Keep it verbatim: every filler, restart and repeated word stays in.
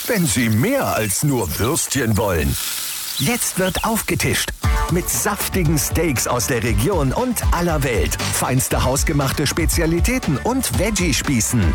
wenn Sie mehr als nur Würstchen wollen. Jetzt wird aufgetischt. Mit saftigen Steaks aus der Region und aller Welt. Feinste hausgemachte Spezialitäten und Veggie-Spießen.